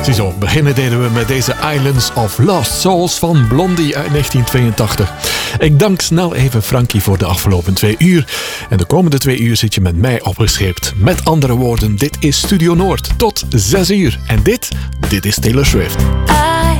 Ziezo, beginnen deden we met deze Islands of Lost Souls van Blondie uit 1982. Ik dank snel even Frankie voor de afgelopen 2 uur. En de komende 2 uur zit je met mij opgescheept. Met andere woorden, dit is Studio Noord tot 6 uur. En dit is Taylor Swift.